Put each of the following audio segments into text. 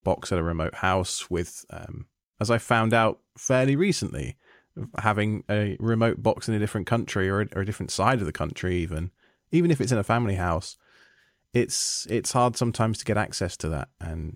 box at a remote house with, as I found out fairly recently, having a remote box in a different country or a different side of the country, even if it's in a family house, it's hard sometimes to get access to that. And,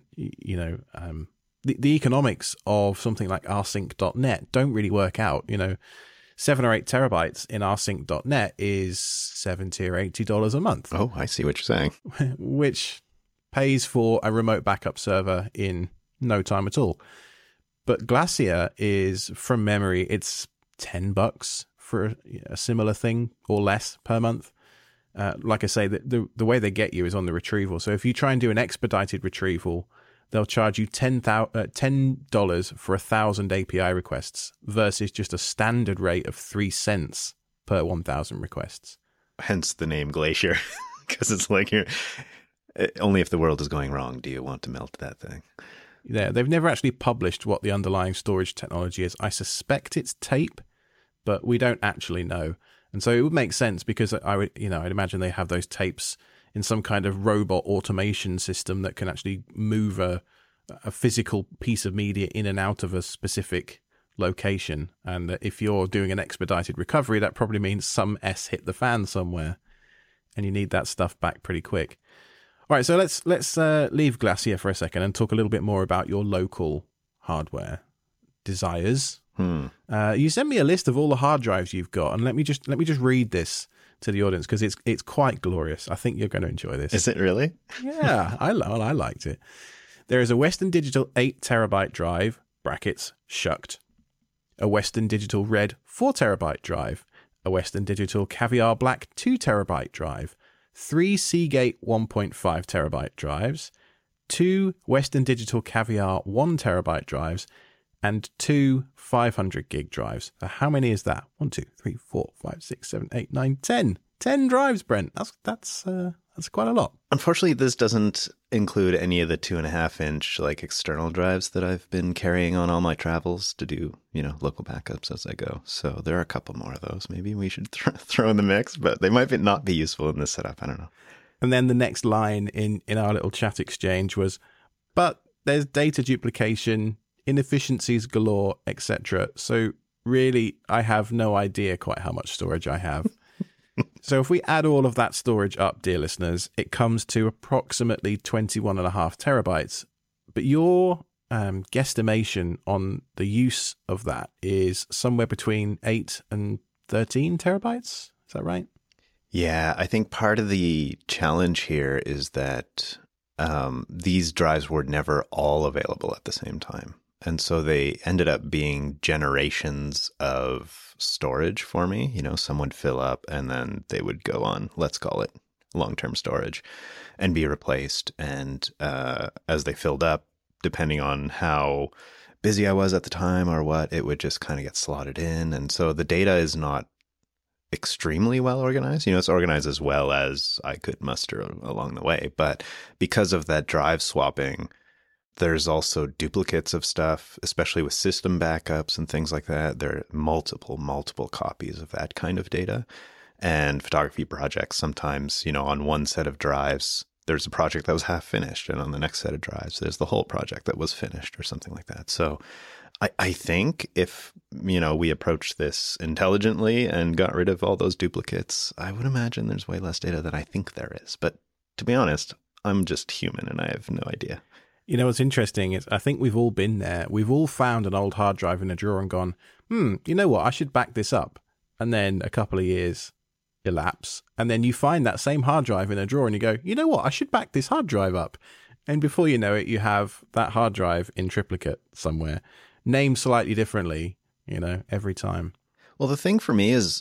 the economics of something like rsync.net don't really work out. 7 or 8 terabytes in rsync.net is $70 or $80 a month. Oh, I see what you're saying. Which pays for a remote backup server in no time at all. But Glacier is, from memory, it's $10 for a similar thing or less per month. Like I say, the way they get you is on the retrieval. So if you try and do an expedited retrieval, they'll charge you $10 for 1,000 API requests versus just a standard rate of 3 cents per 1,000 requests. Hence the name Glacier, because it's like only if the world is going wrong do you want to melt that thing. Yeah, they've never actually published what the underlying storage technology is. I suspect it's tape, but we don't actually know. And so it would make sense because I'd imagine they have those tapes in some kind of robot automation system that can actually move a physical piece of media in and out of a specific location. And if you're doing an expedited recovery, that probably means some S hit the fan somewhere and you need that stuff back pretty quick. All right, so let's leave Glacier for a second and talk a little bit more about your local hardware desires. You sent me a list of all the hard drives you've got, and let me just read this to the audience because it's quite glorious. I think you're going to enjoy this. Is it really? Yeah, I liked it. There is a Western Digital 8 terabyte drive (brackets shucked), a Western Digital Red 4 terabyte drive, a Western Digital Caviar Black 2 terabyte drive, 3 Seagate 1.5 terabyte drives, 2 Western Digital Caviar 1 terabyte drives, and 2 500 gig drives. So how many is that? 1, 2, 3, 4, 5, 6, 7, 8, 9, 10. 10 drives, Brent. That's quite a lot. Unfortunately, this doesn't include any of the 2.5-inch external drives that I've been carrying on all my travels to do, local backups as I go. So there are a couple more of those. Maybe we should throw in the mix, but they might not be useful in this setup. I don't know. And then the next line in our little chat exchange was, but there's data duplication, inefficiencies galore, etc. So really, I have no idea quite how much storage I have. So if we add all of that storage up, dear listeners, it comes to approximately 21.5 terabytes. But your guesstimation on the use of that is somewhere between 8 and 13 terabytes. Is that right? Yeah, I think part of the challenge here is that these drives were never all available at the same time. And so they ended up being generations of storage for me. Some would fill up and then they would go on, let's call it long-term storage, and be replaced. And as they filled up, depending on how busy I was at the time or what, it would just kind of get slotted in. And so the data is not extremely well organized. It's organized as well as I could muster along the way. But because of that drive swapping, there's also duplicates of stuff, especially with system backups and things like that. There are multiple copies of that kind of data. And photography projects, sometimes, on one set of drives, there's a project that was half finished. And on the next set of drives, there's the whole project that was finished or something like that. So I think if, we approached this intelligently and got rid of all those duplicates, I would imagine there's way less data than I think there is. But to be honest, I'm just human and I have no idea. What's interesting is I think we've all been there. We've all found an old hard drive in a drawer and gone, you know what, I should back this up. And then a couple of years elapse. And then you find that same hard drive in a drawer and you go, you know what, I should back this hard drive up. And before you know it, you have that hard drive in triplicate somewhere, named slightly differently, every time. Well, the thing for me is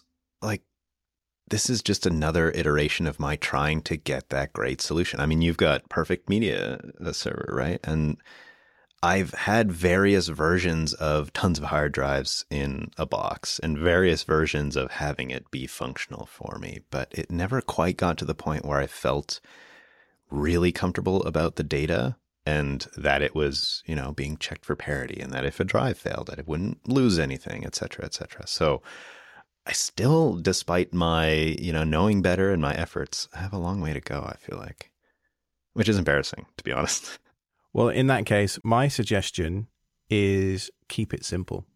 this is just another iteration of my trying to get that great solution. I mean, you've got Perfect Media Server, right? And I've had various versions of tons of hard drives in a box and various versions of having it be functional for me, but it never quite got to the point where I felt really comfortable about the data and that it was, being checked for parity and that if a drive failed, that it wouldn't lose anything, et cetera, et cetera. So I still, despite my, knowing better and my efforts, have a long way to go, I feel like, which is embarrassing, to be honest. Well, in that case, my suggestion is keep it simple.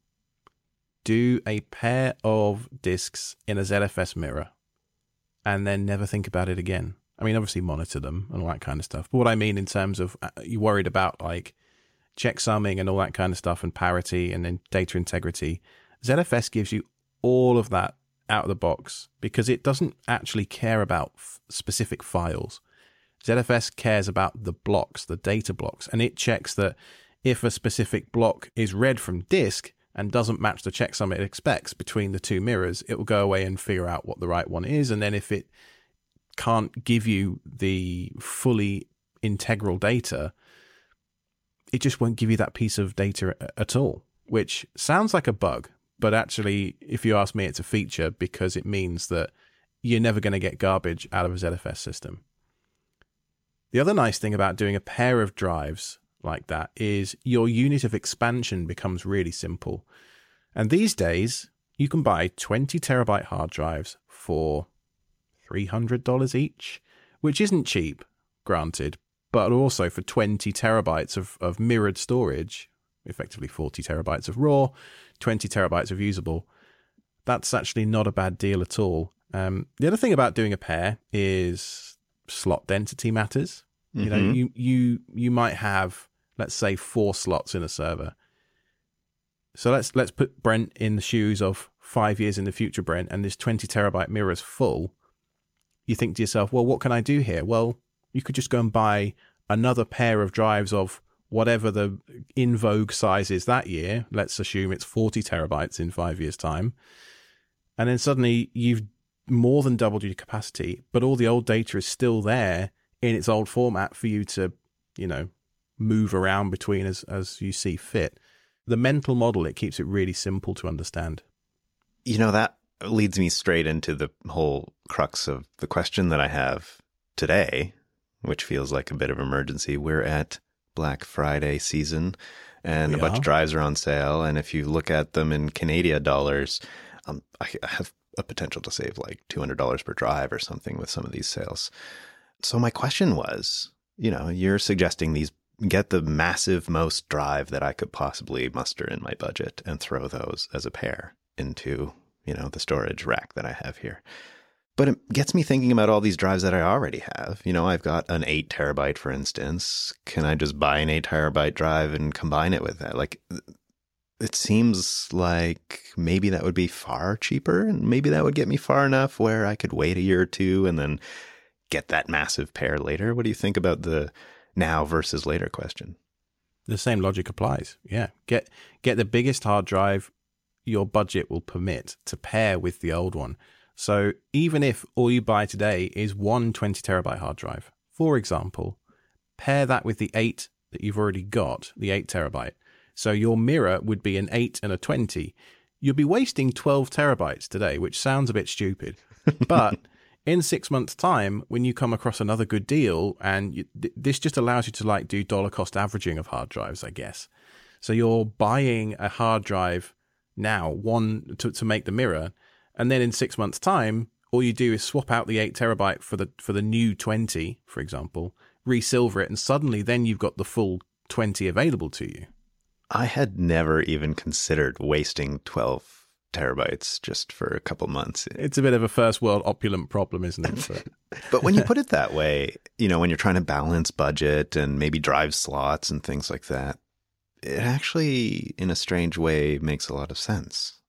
Do a pair of discs in a ZFS mirror and then never think about it again. I mean, obviously monitor them and all that kind of stuff. But what I mean in terms of you're worried about like checksumming and all that kind of stuff and parity and then data integrity, ZFS gives you all of that out of the box because it doesn't actually care about specific files. ZFS cares about the blocks, the data blocks, and it checks that if a specific block is read from disk and doesn't match the checksum it expects between the two mirrors, it will go away and figure out what the right one is. And then if it can't give you the fully integral data, it just won't give you that piece of data at all, which sounds like a bug. But actually, if you ask me, it's a feature because it means that you're never going to get garbage out of a ZFS system. The other nice thing about doing a pair of drives like that is your unit of expansion becomes really simple. And these days, you can buy 20 terabyte hard drives for $300 each, which isn't cheap, granted, but also for 20 terabytes of mirrored storage, effectively 40 terabytes of raw, 20 terabytes of usable. That's actually not a bad deal at all. The other thing about doing a pair is slot density matters. You know, you might have, let's say, 4 slots in a server. So let's put Brent in the shoes of 5 years in the future, Brent, and this 20 terabyte mirror is full. You think to yourself, well, what can I do here? Well, you could just go and buy another pair of drives of whatever the in vogue size is that year. Let's assume it's 40 terabytes in 5 years' time. And then suddenly you've more than doubled your capacity, but all the old data is still there in its old format for you to, you know, move around between as you see fit. The mental model, it keeps it really simple to understand. You know, that leads me straight into the whole crux of the question that I have today, which feels like a bit of emergency. We're at Black Friday season and a bunch of drives are on sale. And if you look at them in Canadian dollars, I have a potential to save like $200 per drive or something with some of these sales. So my question was, you know, you're suggesting these get the massive most drive that I could possibly muster in my budget and throw those as a pair into, you know, the storage rack that I have here. But it gets me thinking about all these drives that I already have. You know, I've got an 8 terabyte, for instance. Can I just buy an 8 terabyte drive and combine it with that? Like, it seems like maybe that would be far cheaper, and maybe that would get me far enough where I could wait a year or two and then get that massive pair later. What do you think about the now versus later question? The same logic applies. Yeah. Get the biggest hard drive your budget will permit to pair with the old one. So even if all you buy today is one 20 terabyte hard drive, for example, pair that with the 8 that you've already got, the 8 terabyte. So your mirror would be an 8 and a 20. You'll be wasting 12 terabytes today, which sounds a bit stupid. But in 6 months' time, when you come across another good deal, and this just allows you to like do dollar cost averaging of hard drives, I guess. So you're buying a hard drive now, one to make the mirror, and then in 6 months' time, all you do is swap out the 8 terabyte for the new 20, for example, resilver it, and suddenly then you've got the full 20 available to you. I had never even considered wasting 12 terabytes just for a couple months. It's a bit of a first world opulent problem, isn't it? But when you put it that way, you know, when you're trying to balance budget and maybe drive slots and things like that, it actually, in a strange way, makes a lot of sense.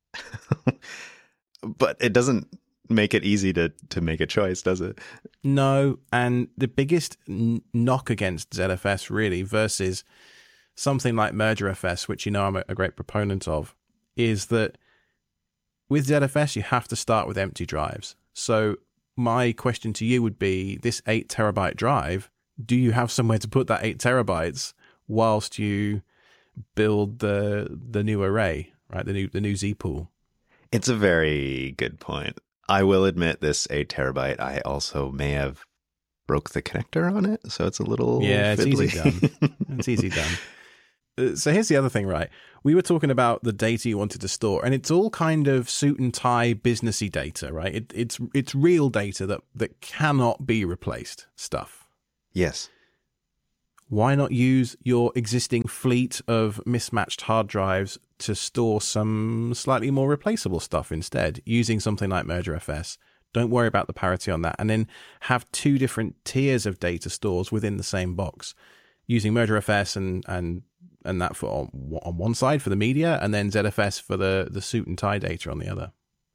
But it doesn't make it easy to make a choice, does it? No, and the biggest knock against ZFS really versus something like MergerFS, which you know I'm a great proponent of, is that with ZFS, you have to start with empty drives. So my question to you would be, this 8 terabyte drive, do you have somewhere to put that 8 terabytes whilst you build the new array, right? The new Z pool. It's a very good point. I will admit this 8 terabyte, I also may have broke the connector on it. So it's a little it's fiddly. easy done. It's easy done. So here's the other thing, right? We were talking about the data you wanted to store, and it's all kind of suit and tie businessy data, right? It's real data that cannot be replaced stuff. Yes. Why not use your existing fleet of mismatched hard drives to store some slightly more replaceable stuff instead, using something like MergerFS? Don't worry about the parity on that. And then have two different tiers of data stores within the same box, using MergerFS and that for on one side for the media, and then ZFS for the suit and tie data on the other.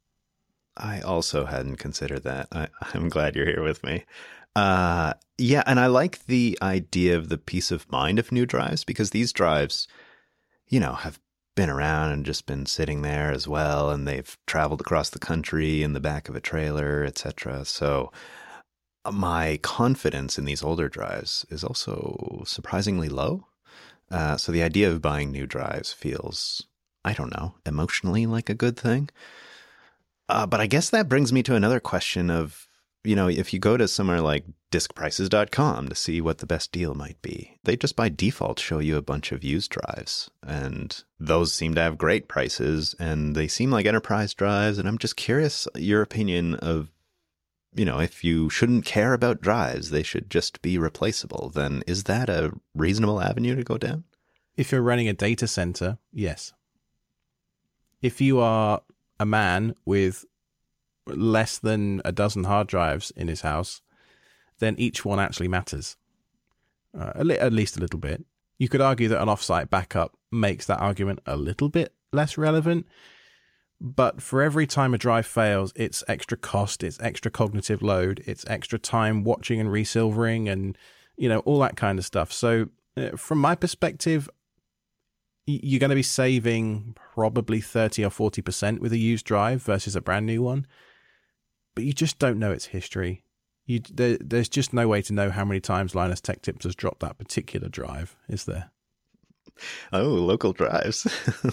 I also hadn't considered that. I'm glad you're here with me. Yeah, and I like the idea of the peace of mind of new drives, because these drives, have been around and just been sitting there as well, and they've traveled across the country in the back of a trailer, etc. So my confidence in these older drives is also surprisingly low. So the idea of buying new drives feels, I don't know, emotionally like a good thing. But I guess that brings me to another question of, if you go to somewhere like diskprices.com to see what the best deal might be, they just by default show you a bunch of used drives, and those seem to have great prices, and they seem like enterprise drives. And I'm just curious your opinion of, if you shouldn't care about drives, they should just be replaceable, then is that a reasonable avenue to go down? If you're running a data center, yes. If you are a man with less than a dozen hard drives in his house, then each one actually matters, at least a little bit. You could argue that an offsite backup makes that argument a little bit less relevant, but for every time a drive fails, it's extra cost, it's extra cognitive load, it's extra time watching and resilvering and, all that kind of stuff. So from my perspective, you're going to be saving probably 30 or 40% with a used drive versus a brand new one. But you just don't know its history. There's just no way to know how many times Linus Tech Tips has dropped that particular drive, is there? Oh, local drives.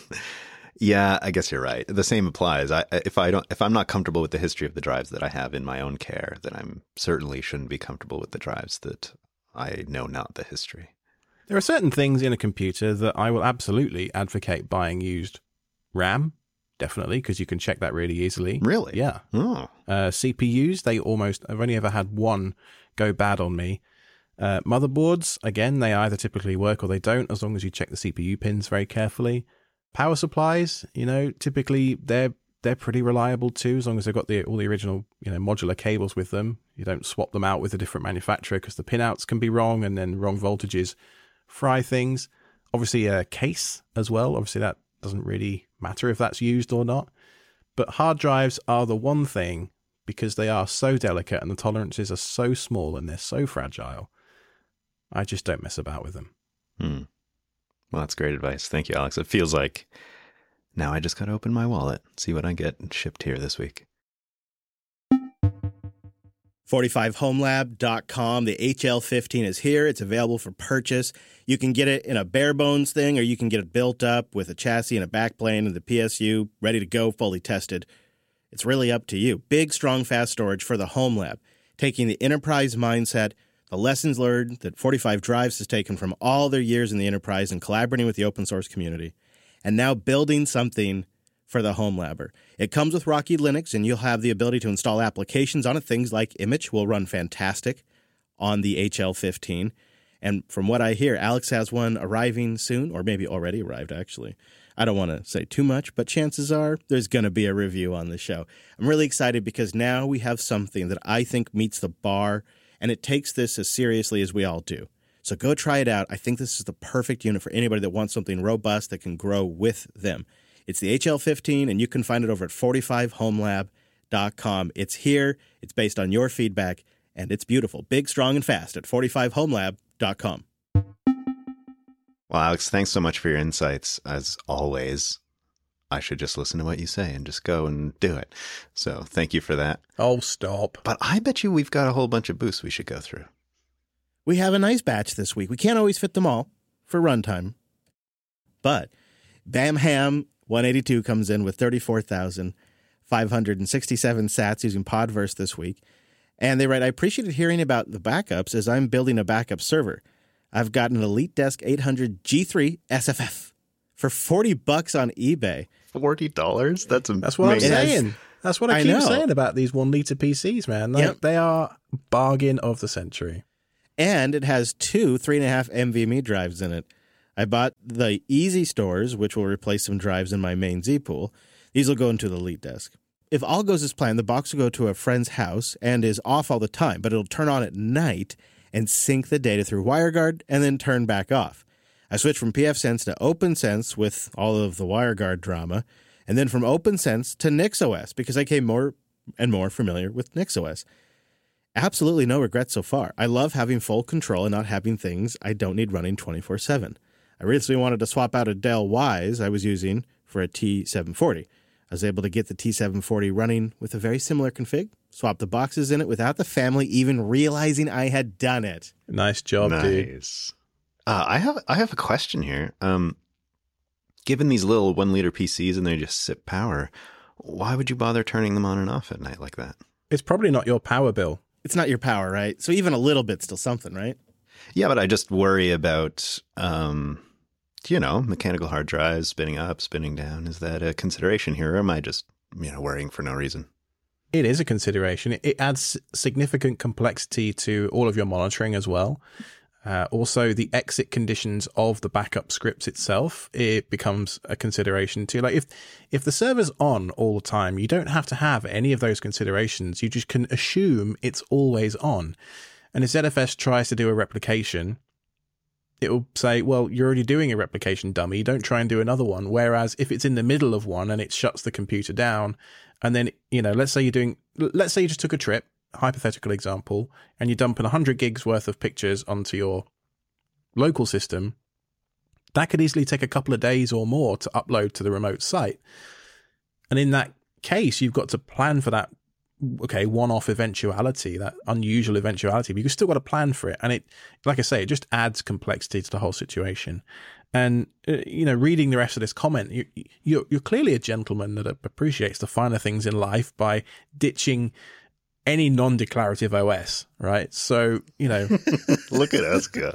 Yeah, I guess you're right. The same applies. If I'm not comfortable with the history of the drives that I have in my own care, then I'm certainly shouldn't be comfortable with the drives that I know not the history. There are certain things in a computer that I will absolutely advocate buying used. RAM, definitely, because you can check that really easily. Really? Yeah. Oh. CPUs, I've only ever had one go bad on me. Motherboards, again, they either typically work or they don't, as long as you check the CPU pins very carefully. Power supplies, typically they're pretty reliable too, as long as they've got all the original, modular cables with them. You don't swap them out with a different manufacturer because the pinouts can be wrong, and then wrong voltages fry things. Obviously a case as well. Obviously that doesn't really matter if that's used or not. But hard drives are the one thing, because they are so delicate and the tolerances are so small and they're so fragile, I just don't mess about with them. Well, that's great advice. Thank you, Alex. It feels like now I just got to open my wallet, see what I get shipped here this week. 45homelab.com. The HL15 is here. It's available for purchase. You can get it in a bare bones thing, or you can get it built up with a chassis and a backplane and the PSU ready to go, fully tested. It's really up to you. Big, strong, fast storage for the home lab, taking the enterprise mindset, the lessons learned that 45 Drives has taken from all their years in the enterprise and collaborating with the open source community, and now building something for the home labber. It comes with Rocky Linux, and you'll have the ability to install applications on it. Things like Image will run fantastic on the HL15. And from what I hear, Alex has one arriving soon, or maybe already arrived, actually. I don't want to say too much, but chances are there's going to be a review on the show. I'm really excited because now we have something that I think meets the bar, and it takes this as seriously as we all do. So go try it out. I think this is the perfect unit for anybody that wants something robust that can grow with them. It's the HL15, and you can find it over at 45homelab.com. It's here. It's based on your feedback, and it's beautiful. Big, strong, and fast at 45homelab.com. Well, Alex, thanks so much for your insights. As always, I should just listen to what you say and just go and do it. So thank you for that. Oh, stop. But I bet you we've got a whole bunch of boosts we should go through. We have a nice batch this week. We can't always fit them all for runtime. But BamHam 182 comes in with 34,567 sats using Podverse this week. And they write, I appreciated hearing about the backups as I'm building a backup server. I've got an EliteDesk 800 G3 SFF for $40 on eBay. $40? That's what I'm amazing. saying. That's what I keep saying about these 1 liter PCs, man. They are bargain of the century. And it has two 3.5 NVMe drives in it. I bought the Easy Stores, which will replace some drives in my main Z pool. These will go into the Elite Desk. If all goes as planned, the box will go to a friend's house and is off all the time, but it'll turn on at night and sync the data through WireGuard and then turn back off. I switched from pfSense to OpenSense with all of the WireGuard drama, and then from OpenSense to NixOS because I became more and more familiar with NixOS. Absolutely no regrets so far. I love having full control and not having things I don't need running 24/7. I recently wanted to swap out a Dell Wyse I was using for a T740. I was able to get the T740 running with a very similar config, swap the boxes in it without the family even realizing I had done it. Nice job, dude. Nice. I have a question here. Given these little 1 liter PCs and they just sip power, why would you bother turning them on and off at night like that? It's probably not your power bill. It's not your power, right? So even a little bit's still something, right? Yeah, but I just worry about, mechanical hard drives spinning up, spinning down. Is that a consideration here, or am I just, worrying for no reason? It is a consideration. It adds significant complexity to all of your monitoring as well. Also, the exit conditions of the backup scripts itself, it becomes a consideration too. Like if the server's on all the time, you don't have to have any of those considerations. You just can assume it's always on. And if ZFS tries to do a replication, it will say, well, you're already doing a replication, dummy. Don't try and do another one. Whereas if it's in the middle of one and it shuts the computer down, and then, let's say you just took a trip, hypothetical example, and you're dumping 100 gigs worth of pictures onto your local system, that could easily take a couple of days or more to upload to the remote site. And in that case, you've got to plan for that, one-off eventuality, that unusual eventuality, but you've still got to plan for it. And it, like I say, it just adds complexity to the whole situation. And, reading the rest of this comment, you're clearly a gentleman that appreciates the finer things in life by ditching any non-declarative OS, right? So, Look at us go.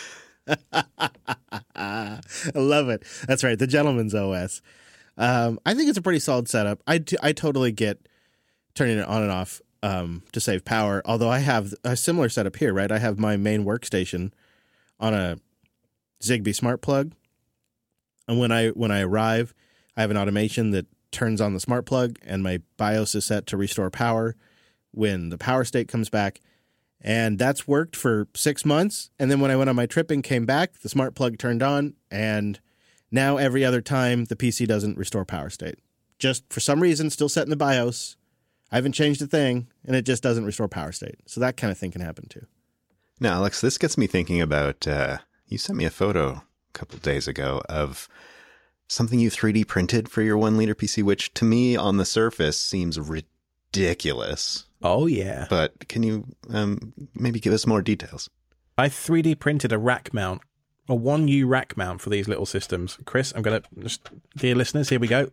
I love it. That's right. The gentleman's OS. I think it's a pretty solid setup. I totally get turning it on and off to save power. Although I have a similar setup here, right? I have my main workstation on a Zigbee smart plug. And when I arrive, I have an automation that turns on the smart plug and my BIOS is set to restore power when the power state comes back. And that's worked for 6 months. And then when I went on my trip and came back, the smart plug turned on. And now every other time the PC doesn't restore power state. Just for some reason, still set in the BIOS. I haven't changed a thing, and it just doesn't restore power state. So that kind of thing can happen too. Now, Alex, this gets me thinking about, you sent me a photo a couple of days ago of something you 3D printed for your 1 liter PC, which to me on the surface seems ridiculous. Oh, yeah. But can you maybe give us more details? I 3D printed a rack mount, a 1U rack mount for these little systems. Chris, I'm going to just, dear listeners, here we go.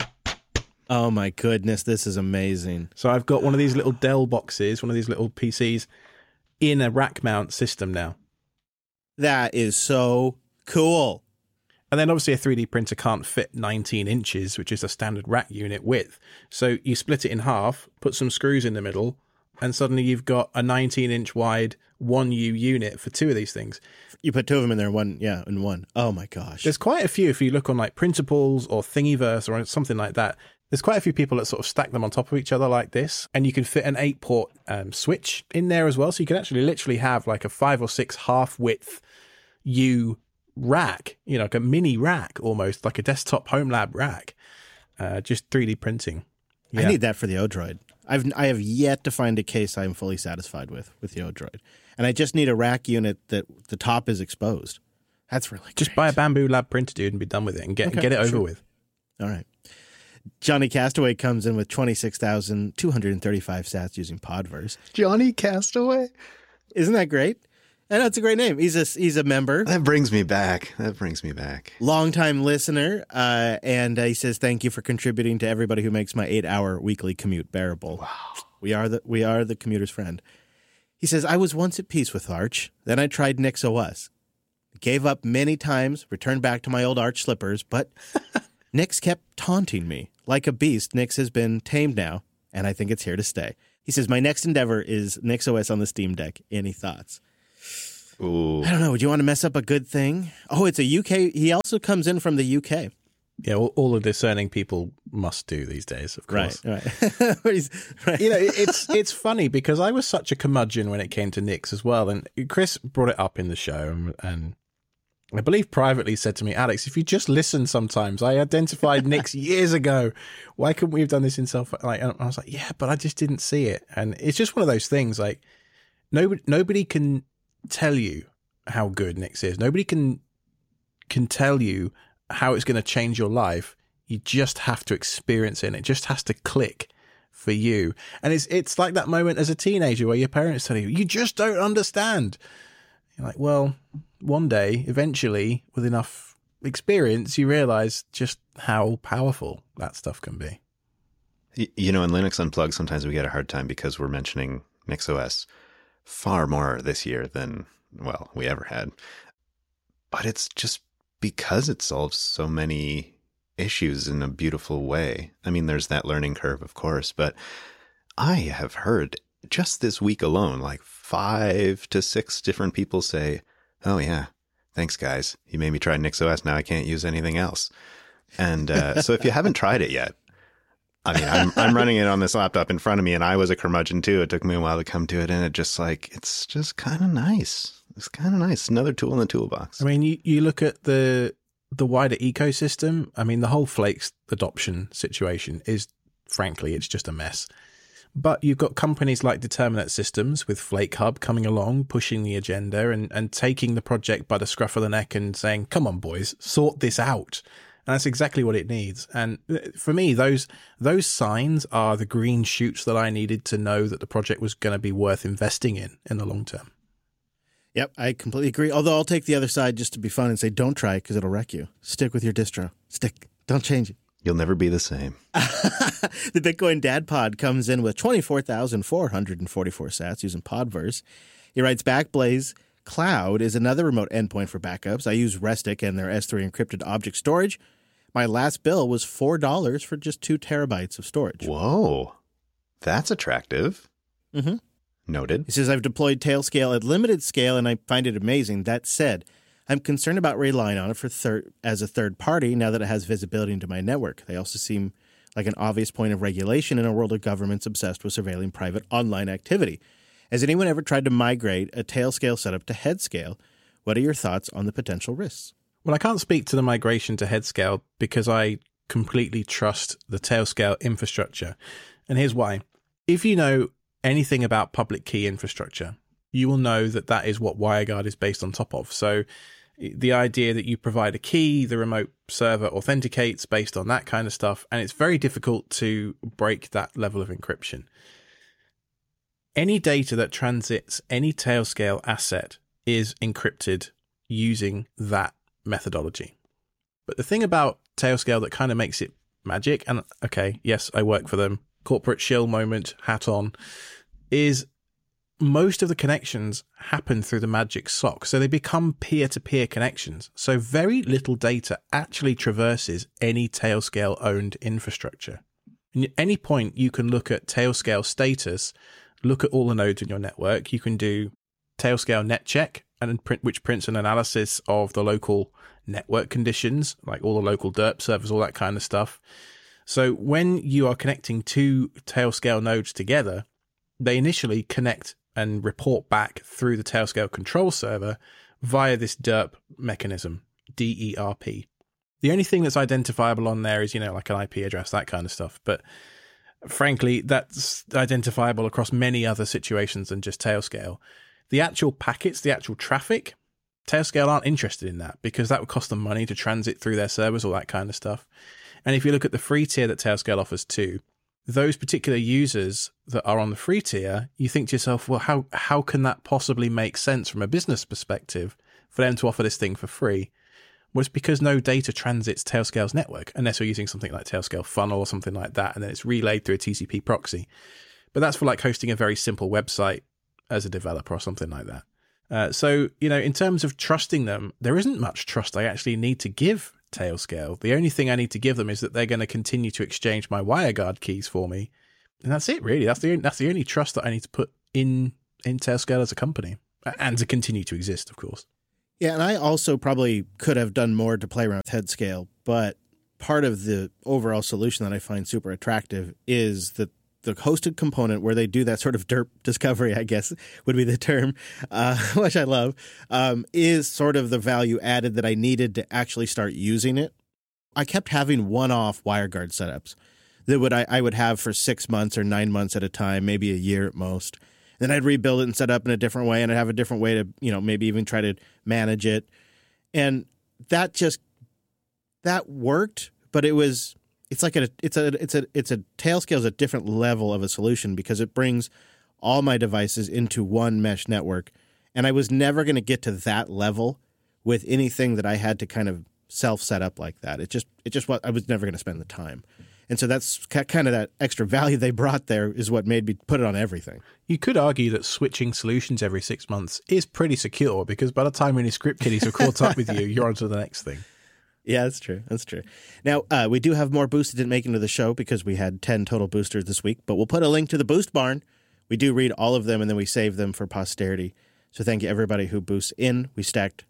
Oh my goodness, this is amazing. So I've got one of these little Dell boxes, one of these little PCs in a rack mount system now. That is so cool. And then obviously a 3D printer can't fit 19 inches, which is a standard rack unit width. So you split it in half, put some screws in the middle, and suddenly you've got a 19-inch wide 1U unit for two of these things. You put two of them in there, in one. Oh my gosh. There's quite a few if you look on like Printables or Thingiverse or something like that. There's quite a few people that sort of stack them on top of each other like this, and you can fit an 8-port switch in there as well. So you can actually literally have like a 5 or 6 half-width U rack, like a mini rack almost, like a desktop home lab rack, just 3D printing. Yeah. I need that for the Odroid. I have yet to find a case I'm fully satisfied with the Odroid. And I just need a rack unit that the top is exposed. That's really great. Just buy a Bamboo Lab printer, dude, and be done with it and get it over with. All right. Johnny Castaway comes in with 26,235 sats using Podverse. Johnny Castaway? Isn't that great? I know, it's a great name. He's a member. That brings me back. Longtime listener. And he says, thank you for contributing to everybody who makes my 8-hour weekly commute bearable. Wow. We are the commuter's friend. He says, I was once at peace with Arch. Then I tried NixOS. Gave up many times, returned back to my old Arch slippers, but Nix kept taunting me. Like a beast, Nix has been tamed now, and I think it's here to stay. He says, my next endeavor is NixOS on the Steam Deck. Any thoughts? Ooh. I don't know. Would you want to mess up a good thing? Oh, it's a UK. He also comes in from the UK. Yeah, all the discerning people must do these days, of course. Right. Right. It's funny because I was such a curmudgeon when it came to Nix as well. And Chris brought it up in the show and I believe privately said to me, Alex, if you just listen sometimes, I identified Nix years ago. Why couldn't we have done this in self? Like, and I was like, yeah, but I just didn't see it. And it's just one of those things like nobody can tell you how good Nix is. Nobody can tell you how it's going to change your life. You just have to experience it, and it just has to click for you. And it's like that moment as a teenager where your parents tell you, you just don't understand. You're like, well, one day, eventually, with enough experience, you realize just how powerful that stuff can be. You know, in Linux Unplugged, sometimes we get a hard time because we're mentioning NixOS far more this year than, well, we ever had. But it's just because it solves so many issues in a beautiful way. I mean, there's that learning curve, of course, but I have heard just this week alone, like 5 to 6 different people say, oh yeah, thanks guys. You made me try NixOS. Now I can't use anything else. And so if you haven't tried it yet, I mean, I'm running it on this laptop in front of me, and I was a curmudgeon too. It took me a while to come to it, and it's just kind of nice. It's kind of nice. Another tool in the toolbox. I mean, you look at the wider ecosystem. I mean, the whole Flakes adoption situation is, frankly, it's just a mess. But you've got companies like Determinate Systems with Flake Hub coming along, pushing the agenda and taking the project by the scruff of the neck and saying, come on, boys, sort this out. And that's exactly what it needs. And for me, those signs are the green shoots that I needed to know that the project was going to be worth investing in the long term. Yep, I completely agree. Although I'll take the other side just to be fun and say, don't try it because it'll wreck you. Stick with your distro. Stick. Don't change it. You'll never be the same. The Bitcoin Dad Pod comes in with 24,444 sats using Podverse. He writes, Backblaze Cloud is another remote endpoint for backups. I use Restic and their S3 encrypted object storage. My last bill was $4 for just 2 terabytes of storage. Whoa, that's attractive. Mm-hmm. Noted. He says, I've deployed Tailscale at limited scale, and I find it amazing. That said, I'm concerned about relying on it as a third party now that it has visibility into my network. They also seem like an obvious point of regulation in a world of governments obsessed with surveilling private online activity. Has anyone ever tried to migrate a Tailscale setup to Headscale? What are your thoughts on the potential risks? Well, I can't speak to the migration to Headscale because I completely trust the Tailscale infrastructure. And here's why. If you know anything about public key infrastructure, you will know that that is what WireGuard is based on top of. So the idea that you provide a key, the remote server authenticates based on that kind of stuff, and it's very difficult to break that level of encryption. Any data that transits any Tailscale asset is encrypted using that methodology. But the thing about Tailscale that kind of makes it magic, and okay, yes, I work for them, corporate shill moment, hat on, is most of the connections happen through the magic sock. So they become peer-to-peer connections. So very little data actually traverses any Tailscale owned infrastructure. And at any point you can look at Tailscale status, look at all the nodes in your network. You can do Tailscale net check, which prints an analysis of the local network conditions, like all the local derp servers, all that kind of stuff. So when you are connecting 2 Tailscale nodes together, they initially connect and report back through the Tailscale control server via this derp mechanism, DERP. The only thing that's identifiable on there is, like an IP address, that kind of stuff. But frankly, that's identifiable across many other situations than just Tailscale. The actual packets, the actual traffic, Tailscale aren't interested in that because that would cost them money to transit through their servers, all that kind of stuff. And if you look at the free tier that Tailscale offers too, those particular users that are on the free tier, you think to yourself, well, how can that possibly make sense from a business perspective for them to offer this thing for free? Well, it's because no data transits Tailscale's network, unless you're using something like Tailscale Funnel or something like that, and then it's relayed through a TCP proxy. But that's for like hosting a very simple website as a developer or something like that. So, in terms of trusting them, there isn't much trust I actually need to give Tailscale. The only thing I need to give them is that they're going to continue to exchange my WireGuard keys for me. And that's it, really. That's the only trust that I need to put in Tailscale as a company. And to continue to exist, of course. Yeah, and I also probably could have done more to play around with head scale, but part of the overall solution that I find super attractive is that the hosted component where they do that sort of derp discovery, I guess would be the term, which I love, is sort of the value added that I needed to actually start using it. I kept having one-off WireGuard setups that I would have for 6 months or 9 months at a time, maybe a year at most. Then I'd rebuild it and set up in a different way, and I'd have a different way to, maybe even try to manage it. And that worked, but it's a Tailscale is a different level of a solution because it brings all my devices into one mesh network. And I was never going to get to that level with anything that I had to kind of self set up like that. I was never going to spend the time. And so that's kind of that extra value they brought there is what made me put it on everything. You could argue that switching solutions every 6 months is pretty secure because by the time any script kiddies are caught up with you, you're on to the next thing. Yeah, that's true. That's true. Now, we do have more boosts that didn't make it into the show because we had 10 total boosters this week, but we'll put a link to the Boost Barn. We do read all of them, and then we save them for posterity. So thank you, everybody who boosts in. We stacked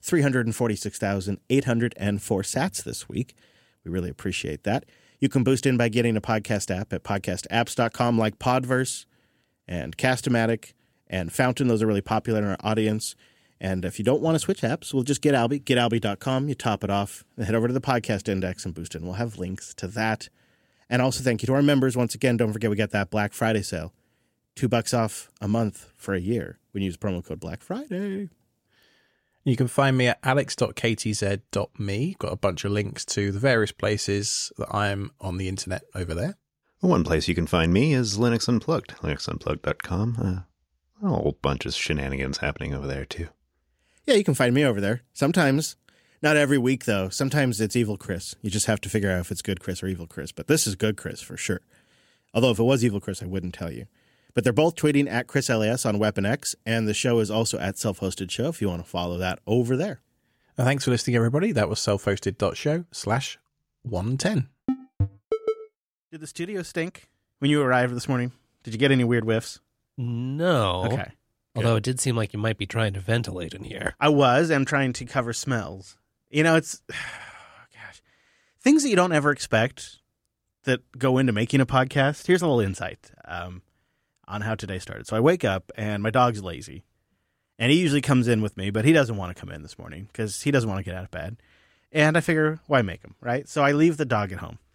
346,804 sats this week. We really appreciate that. You can boost in by getting a podcast app at podcastapps.com like Podverse and Cast-O-Matic and Fountain. Those are really popular in our audience. And if you don't want to switch apps, we'll just get Alby, getalby.com. You top it off and head over to the podcast index and boost in. We'll have links to that. And also thank you to our members. Once again, don't forget we got that Black Friday sale. $2 off a month for a year when you use promo code Black Friday. You can find me at alex.ktz.me. Got a bunch of links to the various places that I'm on the internet over there. One place you can find me is Linux Unplugged, linuxunplugged.com. A whole bunch of shenanigans happening over there, too. Yeah, you can find me over there. Sometimes, not every week, though. Sometimes it's Evil Chris. You just have to figure out if it's Good Chris or Evil Chris. But this is Good Chris for sure. Although if it was Evil Chris, I wouldn't tell you. But they're both tweeting at ChrisLAS on Weapon X, and the show is also at Self-Hosted Show if you want to follow that over there. Thanks for listening, everybody. That was selfhosted.show/110. Did the studio stink when you arrived this morning? Did you get any weird whiffs? No. Okay. Although it did seem like you might be trying to ventilate in here. I am trying to cover smells. It's, gosh, things that you don't ever expect that go into making a podcast. Here's a little insight on how today started. So I wake up and my dog's lazy. And he usually comes in with me, but he doesn't want to come in this morning because he doesn't want to get out of bed. And I figure, why make him, right? So I leave the dog at home.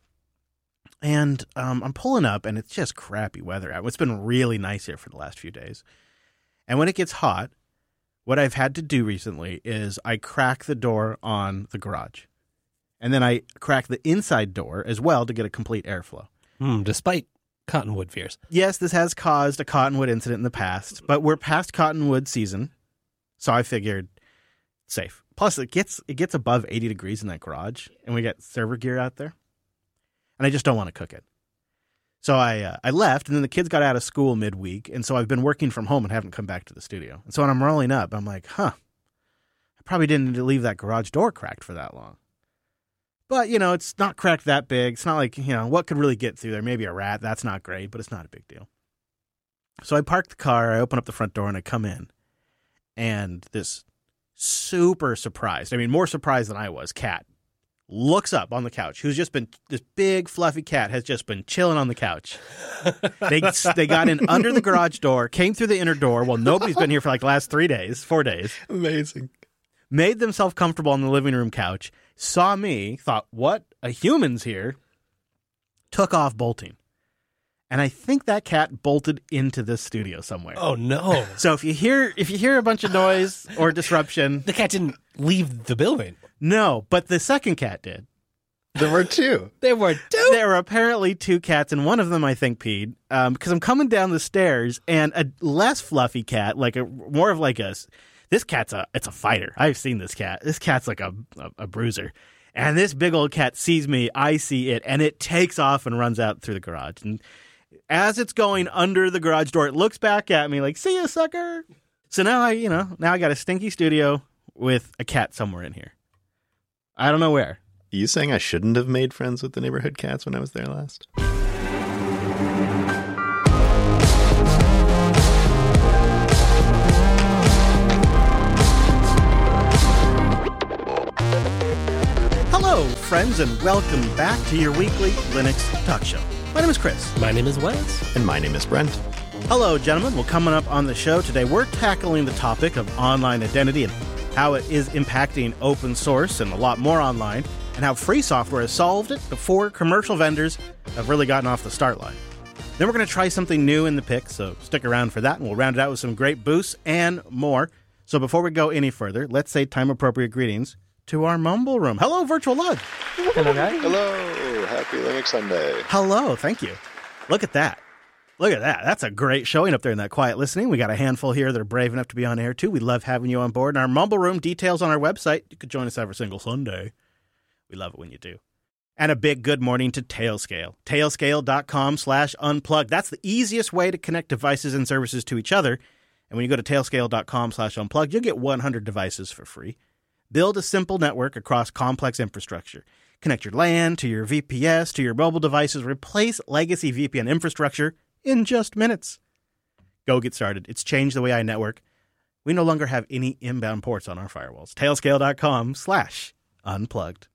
And I'm pulling up, and it's just crappy weather out. It's been really nice here for the last few days. And when it gets hot, what I've had to do recently is I crack the door on the garage. And then I crack the inside door as well to get a complete airflow. Despite cottonwood fears. Yes, this has caused a cottonwood incident in the past, but we're past cottonwood season, so I figured safe. Plus, it gets above 80 degrees in that garage, and we got server gear out there, and I just don't want to cook it. So I left, and then the kids got out of school midweek, and so I've been working from home and haven't come back to the studio. And so when I'm rolling up, I'm like, I probably didn't need to leave that garage door cracked for that long. But, it's not cracked that big. It's not like, what could really get through there? Maybe a rat. That's not great, but it's not a big deal. So I park the car, I open up the front door, and I come in. And this super surprised, more surprised than I was, cat looks up on the couch. This big, fluffy cat has just been chilling on the couch. They got in under the garage door, came through the inner door. Well, nobody's been here for like the last 4 days. Amazing. Made themselves comfortable on the living room couch, saw me, thought, what? A human's here. Took off bolting. And I think that cat bolted into this studio somewhere. Oh, no. So if you hear a bunch of noise or disruption... The cat didn't leave the building. No, but the second cat did. There were two. There were apparently two cats, and one of them, I think, peed. Because I'm coming down the stairs, and a less fluffy cat, this cat's it's a fighter. I've seen this cat. This cat's like a bruiser. And this big old cat sees me, I see it, and it takes off and runs out through the garage. And as it's going under the garage door, it looks back at me like, see ya, sucker. So now I got a stinky studio with a cat somewhere in here. I don't know where. Are you saying I shouldn't have made friends with the neighborhood cats when I was there last? friends, and welcome back to your weekly Linux Talk Show. My name is Chris. My name is Wes. And my name is Brent. Hello, gentlemen. Well, coming up on the show today, we're tackling the topic of online identity and how it is impacting open source and a lot more online, and how free software has solved it before commercial vendors have really gotten off the start line. Then we're going to try something new in the pick, so stick around for that, and we'll round it out with some great boosts and more. So before we go any further, let's say time-appropriate greetings to our Mumble Room. Hello, Virtual Lug. Hello, guys. Hello, happy Linux Sunday. Hello, thank you. Look at that. Look at that. That's a great showing up there in that quiet listening. We got a handful here that are brave enough to be on air, too. We love having you on board. And our Mumble Room details on our website. You could join us every single Sunday. We love it when you do. And a big good morning to Tailscale. Tailscale.com/unplug. That's the easiest way to connect devices and services to each other. And when you go to tailscale.com/unplug, you'll get 100 devices for free. Build a simple network across complex infrastructure. Connect your LAN to your VPS to your mobile devices. Replace legacy VPN infrastructure in just minutes. Go get started. It's changed the way I network. We no longer have any inbound ports on our firewalls. Tailscale.com/unplugged.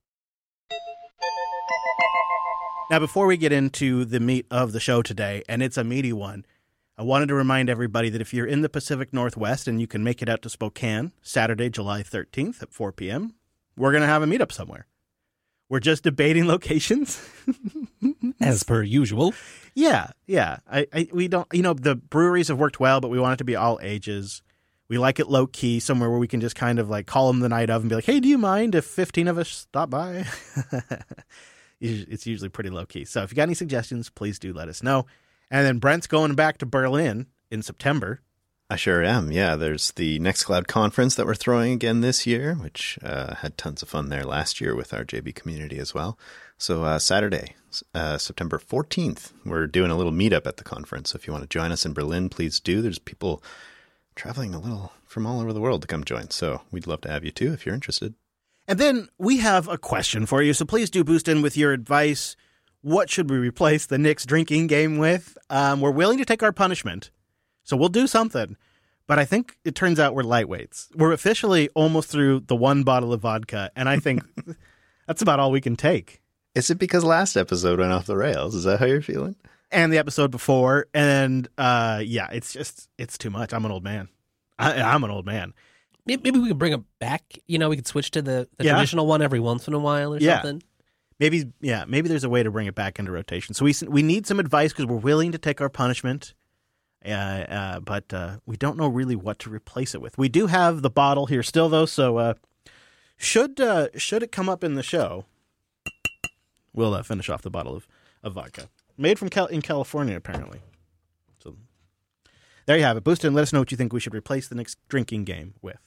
Now, before we get into the meat of the show today, and it's a meaty one, I wanted to remind everybody that if you're in the Pacific Northwest and you can make it out to Spokane, Saturday, July 13th at 4 p.m., we're going to have a meetup somewhere. We're just debating locations. As per usual. Yeah. We don't, the breweries have worked well, but we want it to be all ages. We like it low key, somewhere where we can just kind of like call them the night of and be like, hey, do you mind if 15 of us stop by? It's usually pretty low key. So if you got any suggestions, please do let us know. And then Brent's going back to Berlin in September. I sure am. Yeah, there's the Nextcloud conference that we're throwing again this year, which had tons of fun there last year with our JB community as well. So Saturday, September 14th, we're doing a little meetup at the conference. So if you want to join us in Berlin, please do. There's people traveling a little from all over the world to come join. So we'd love to have you too if you're interested. And then we have a question for you. So please do boost in with your advice. What should we replace the Nick's drinking game with? We're willing to take our punishment. So we'll do something. But I think it turns out we're lightweights. We're officially almost through the one bottle of vodka. And I think that's about all we can take. Is it because last episode went off the rails? Is that how you're feeling? And the episode before. And it's too much. I'm an old man. I'm an old man. Maybe we could bring it back. We could switch to the traditional one every once in a while or something. Maybe there's a way to bring it back into rotation. So we need some advice because we're willing to take our punishment, but we don't know really what to replace it with. We do have the bottle here still, though, so should it come up in the show, we'll finish off the bottle of vodka. Made in California, apparently. So there you have it. Boost in, let us know what you think we should replace the next drinking game with.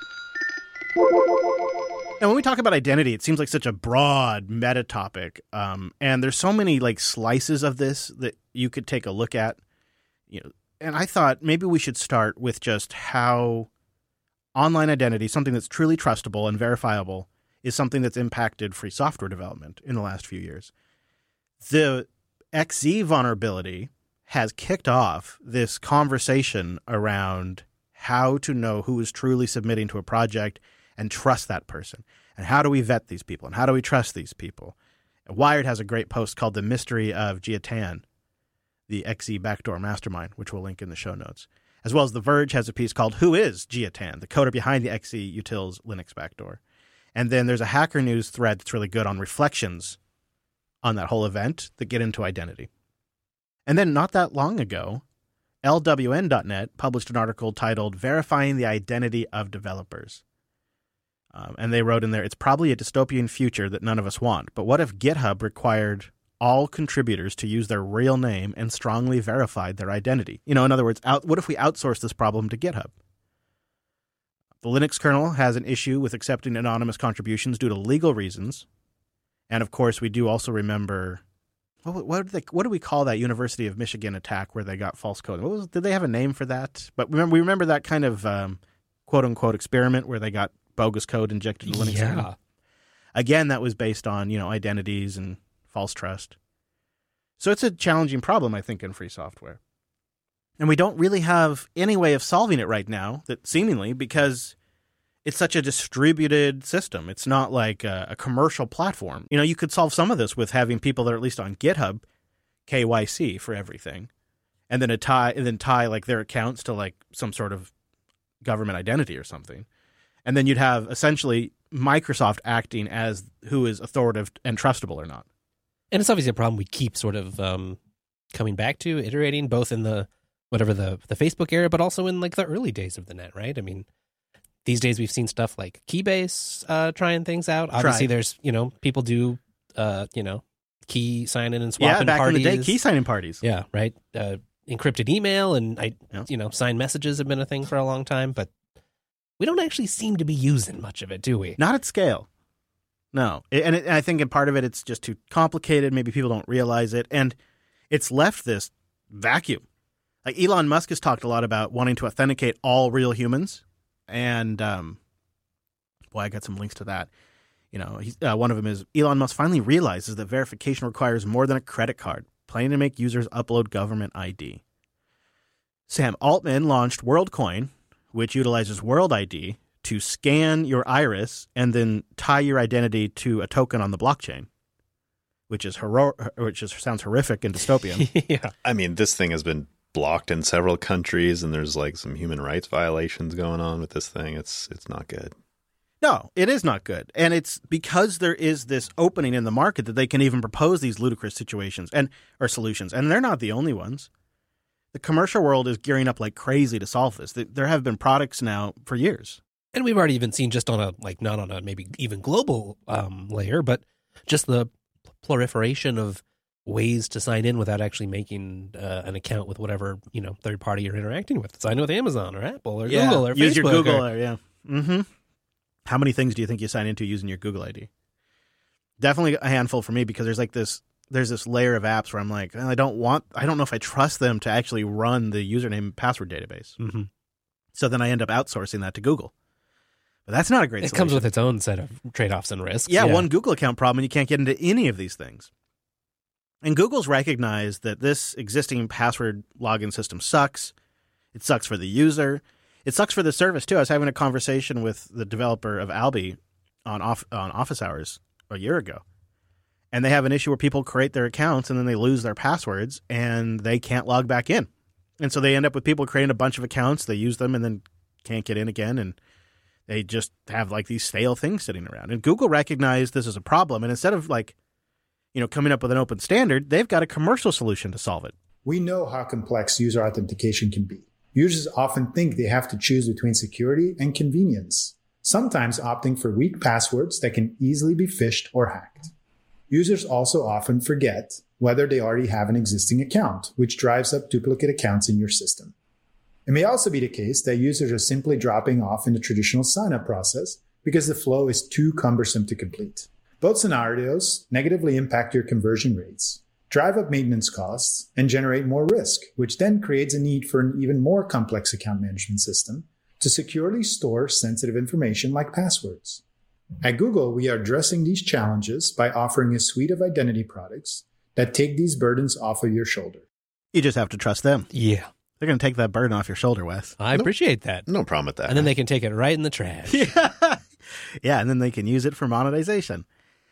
Now, when we talk about identity, it seems like such a broad meta topic, and there's so many like slices of this that you could take a look at. And I thought maybe we should start with just how online identity, something that's truly trustable and verifiable, is something that's impacted free software development in the last few years. The XZ vulnerability has kicked off this conversation around how to know who is truly submitting to a project and trust that person. And how do we vet these people? And how do we trust these people? Wired has a great post called The Mystery of Jiatan, the XZ backdoor mastermind, which we'll link in the show notes. As well as The Verge has a piece called Who is Jiatan, the coder behind the XZ Utils Linux backdoor. And then there's a Hacker News thread that's really good on reflections on that whole event that get into identity. And then not that long ago, LWN.net published an article titled Verifying the Identity of Developers. And they wrote in there, it's probably a dystopian future that none of us want. But what if GitHub required all contributors to use their real name and strongly verified their identity? In other words, what if we outsource this problem to GitHub? The Linux kernel has an issue with accepting anonymous contributions due to legal reasons. And of course, we do also remember, what do we call that University of Michigan attack where they got false code? Did they have a name for that? But we remember that kind of quote-unquote experiment where they got bogus code injected into Linux. Yeah. Again, that was based on, identities and false trust. So it's a challenging problem, I think, in free software. And we don't really have any way of solving it right now, that seemingly, because it's such a distributed system. It's not like a commercial platform. You know, you could solve some of this with having people that are at least on GitHub KYC for everything, and then tie like their accounts to like some sort of government identity or something. And then you'd have essentially Microsoft acting as who is authoritative and trustable or not. And it's obviously a problem we keep sort of coming back to, iterating, both in the Facebook era, but also in like the early days of the net, right? I mean, these days we've seen stuff like Keybase trying things out. Obviously, there's, people do, key sign in and swap in back parties. in the day, key signing parties. Yeah, right. Encrypted email and signed messages have been a thing for a long time, but we don't actually seem to be using much of it, do we? Not at scale. No. And I think in part of it, it's just too complicated. Maybe people don't realize it. And it's left this vacuum. Like Elon Musk has talked a lot about wanting to authenticate all real humans. And, I got some links to that. One of them is Elon Musk finally realizes that verification requires more than a credit card, planning to make users upload government ID. Sam Altman launched WorldCoin, which utilizes World ID to scan your iris and then tie your identity to a token on the blockchain, which sounds horrific and dystopian. Yeah. I mean, this thing has been blocked in several countries, and there's like some human rights violations going on with this thing. It's not good. No, it is not good. And it's because there is this opening in the market that they can even propose these ludicrous situations or solutions. And they're not the only ones. The commercial world is gearing up like crazy to solve this. There have been products now for years. And we've already even seen, just on a, like, not on a maybe even global layer, but just the proliferation of ways to sign in without actually making an account with whatever, third party you're interacting with. Sign in with Amazon or Apple or Google or use Facebook. Your Google Mm-hmm. How many things do you think you sign into using your Google ID? Definitely a handful for me, because there's this layer of apps where I'm like, I don't know if I trust them to actually run the username and password database. Mm-hmm. So then I end up outsourcing that to Google. But that's not a great solution. It comes with its own set of trade-offs and risks. Yeah, one Google account problem and you can't get into any of these things. And Google's recognized that this existing password login system sucks. It sucks for the user. It sucks for the service, too. I was having a conversation with the developer of Alby on Office Hours a year ago. And they have an issue where people create their accounts and then they lose their passwords and they can't log back in. And so they end up with people creating a bunch of accounts. They use them and then can't get in again. And they just have like these stale things sitting around. And Google recognized this as a problem. And instead of coming up with an open standard, they've got a commercial solution to solve it. We know how complex user authentication can be. Users often think they have to choose between security and convenience, sometimes opting for weak passwords that can easily be phished or hacked. Users also often forget whether they already have an existing account, which drives up duplicate accounts in your system. It may also be the case that users are simply dropping off in the traditional sign-up process because the flow is too cumbersome to complete. Both scenarios negatively impact your conversion rates, drive up maintenance costs, and generate more risk, which then creates a need for an even more complex account management system to securely store sensitive information like passwords. At Google, we are addressing these challenges by offering a suite of identity products that take these burdens off of your shoulder. You just have to trust them. Yeah. They're going to take that burden off your shoulder, Wes. I appreciate that. No problem with that. And then they can take it right in the trash. Yeah, and then they can use it for monetization.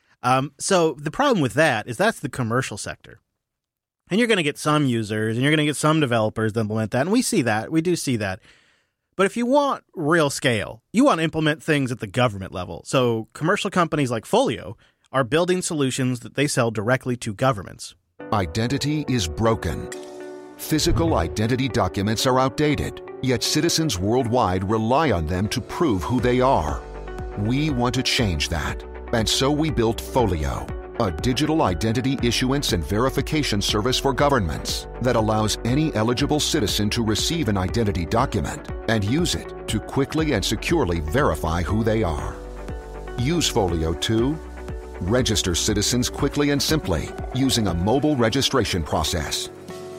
So the problem with that is that's the commercial sector. And you're going to get some users and you're going to get some developers that implement that. And we see that. We do see that. But if you want real scale, you want to implement things at the government level. So commercial companies like Folio are building solutions that they sell directly to governments. Identity is broken. Physical identity documents are outdated, yet citizens worldwide rely on them to prove who they are. We want to change that. And so we built Folio, a digital identity issuance and verification service for governments that allows any eligible citizen to receive an identity document and use it to quickly and securely verify who they are. Use Folio to register citizens quickly and simply using a mobile registration process.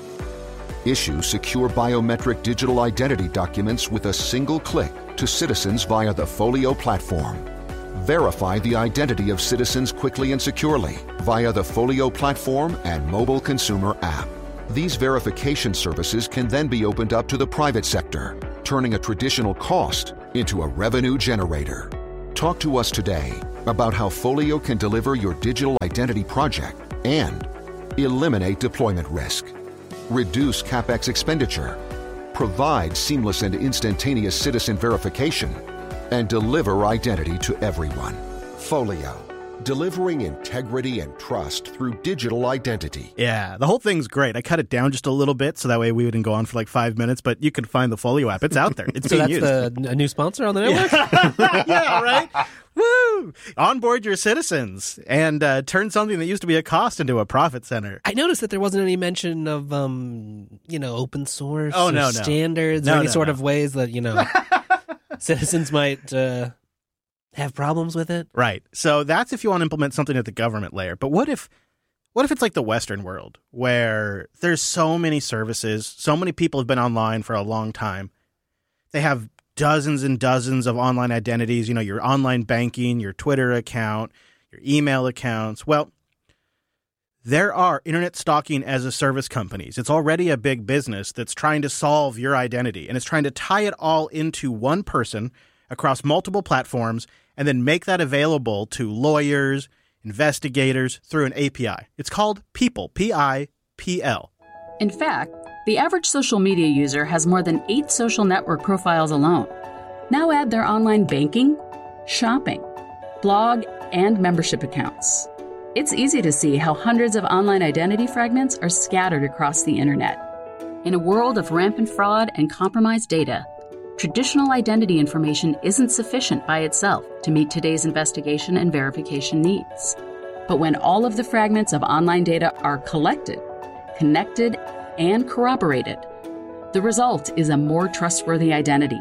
Issue secure biometric digital identity documents with a single click to citizens via the Folio platform. Verify the identity of citizens quickly and securely via the Folio platform and mobile consumer app. These verification services can then be opened up to the private sector, turning a traditional cost into a revenue generator. Talk to us today about how Folio can deliver your digital identity project and eliminate deployment risk, reduce CapEx expenditure, provide seamless and instantaneous citizen verification, and deliver identity to everyone. Folio, delivering integrity and trust through digital identity. Yeah, the whole thing's great. I cut it down just a little bit so that way we wouldn't go on for like 5 minutes, but you can find the Folio app. It's out there. It's So being that's used. a new sponsor on the network? Yeah, right? Woo! Onboard your citizens and turn something that used to be a cost into a profit center. I noticed that there wasn't any mention of, open source Oh, or no. standards No, or any no, sort no. of ways that, citizens might have problems with it. Right. So that's if you want to implement something at the government layer. But what if it's like the Western world where there's so many services, so many people have been online for a long time. They have dozens and dozens of online identities, your online banking, your Twitter account, your email accounts. Well, there are internet stalking as a service companies. It's already a big business that's trying to solve your identity, and it's trying to tie it all into one person across multiple platforms and then make that available to lawyers, investigators through an API. It's called People, P-I-P-L. In fact, the average social media user has more than 8 social network profiles alone. Now add their online banking, shopping, blog, and membership accounts. It's easy to see how hundreds of online identity fragments are scattered across the internet. In a world of rampant fraud and compromised data, traditional identity information isn't sufficient by itself to meet today's investigation and verification needs. But when all of the fragments of online data are collected, connected, and corroborated, the result is a more trustworthy identity.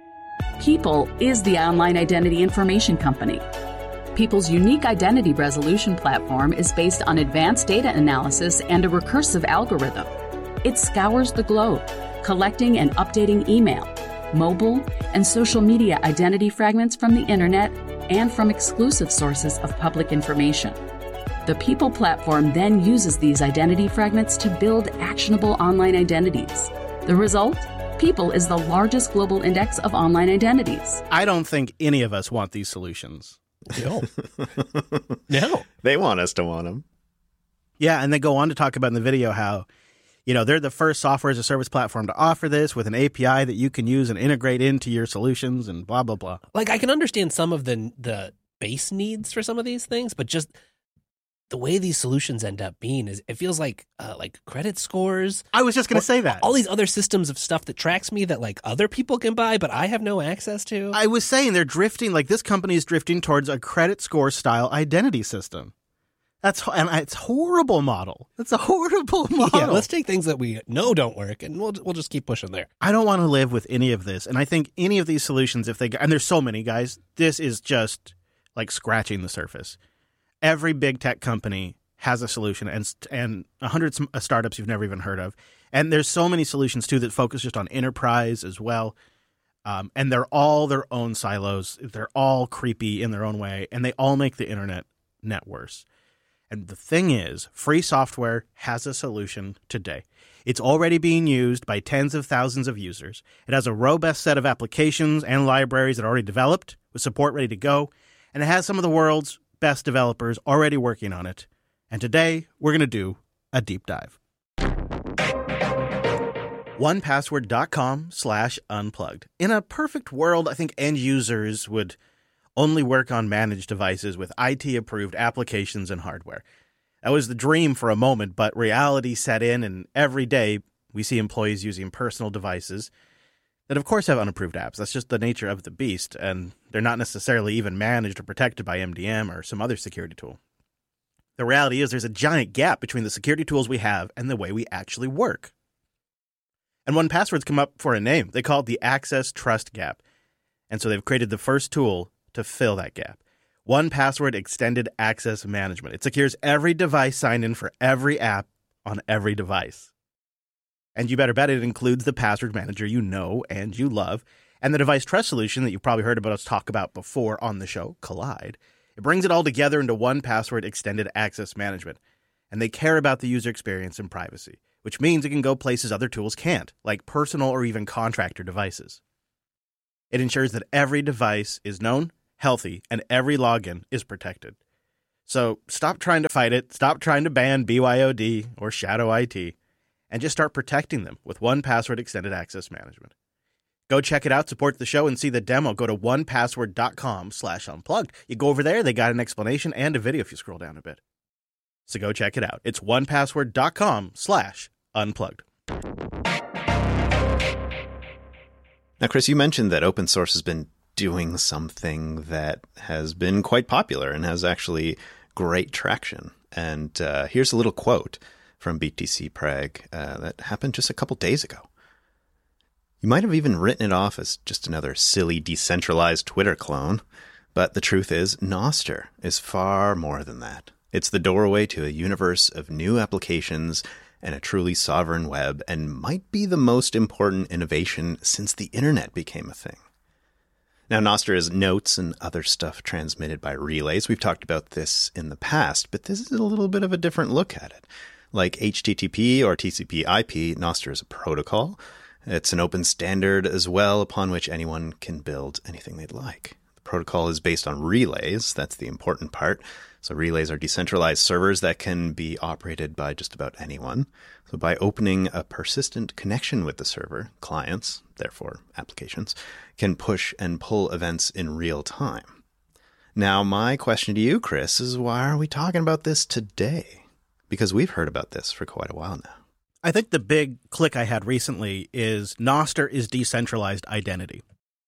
People is the online identity information company. People's unique identity resolution platform is based on advanced data analysis and a recursive algorithm. It scours the globe, collecting and updating email, mobile, and social media identity fragments from the internet and from exclusive sources of public information. The People platform then uses these identity fragments to build actionable online identities. The result? People is the largest global index of online identities. I don't think any of us want these solutions. No. No. They want us to want them. Yeah, and they go on to talk about in the video how, they're the first software as a service platform to offer this with an API that you can use and integrate into your solutions and blah, blah, blah. Like, I can understand some of the base needs for some of these things, but just the way these solutions end up being is it feels like credit scores. I was just going to say that. All these other systems of stuff that tracks me that like other people can buy, but I have no access to. I was saying they're drifting, like this company is drifting towards a credit score style identity system. It's a horrible model. It's a horrible model. Yeah, let's take things that we know don't work and we'll just keep pushing there. I don't want to live with any of this. And I think any of these solutions, and there's so many guys, this is just like scratching the surface. Every big tech company has a solution and hundreds of startups you've never even heard of. And there's so many solutions, too, that focus just on enterprise as well. And they're all their own silos. They're all creepy in their own way. And they all make the internet worse. And the thing is, free software has a solution today. It's already being used by tens of thousands of users. It has a robust set of applications and libraries that are already developed with support ready to go. And it has some of the world's best developers already working on it. And today, we're going to do a deep dive. 1password.com/unplugged. In a perfect world, I think end users would only work on managed devices with IT-approved applications and hardware. That was the dream for a moment, but reality set in, and every day we see employees using personal devices that of course have unapproved apps. That's just the nature of the beast, and they're not necessarily even managed or protected by MDM or some other security tool. The reality is there's a giant gap between the security tools we have and the way we actually work. And 1Password's come up for a name. They call it the Access Trust Gap. And so they've created the first tool to fill that gap. 1Password Extended Access Management. It secures every device signed in for every app on every device. And you better bet it includes the password manager you know and you love, and the device trust solution that you've probably heard about us talk about before on the show, Collide. It brings it all together into 1Password Extended Access Management. And they care about the user experience and privacy, which means it can go places other tools can't, like personal or even contractor devices. It ensures that every device is known, healthy, and every login is protected. So stop trying to fight it, stop trying to ban BYOD or Shadow IT, and just start protecting them with 1Password Extended Access Management. Go check it out, support the show, and see the demo. Go to onepassword.com/unplugged. You go over there, they got an explanation and a video if you scroll down a bit. So go check it out. It's onepassword.com/unplugged. Now, Chris, you mentioned that open source has been doing something that has been quite popular and has actually great traction. And here's a little quote from BTC Prague that happened just a couple days ago. You might have even written it off as just another silly decentralized Twitter clone, but the truth is Nostr is far more than that. It's the doorway to a universe of new applications and a truly sovereign web, and might be the most important innovation since the internet became a thing. Now, Nostr is notes and other stuff transmitted by relays. We've talked about this in the past, but this is a little bit of a different look at it. Like HTTP or TCP/IP, Nostr is a protocol. It's an open standard as well upon which anyone can build anything they'd like. The protocol is based on relays. That's the important part. So relays are decentralized servers that can be operated by just about anyone. So by opening a persistent connection with the server, clients, therefore applications, can push and pull events in real time. Now, my question to you, Chris, is why are we talking about this today? Because we've heard about this for quite a while now. I think the big click I had recently is Nostr is decentralized identity.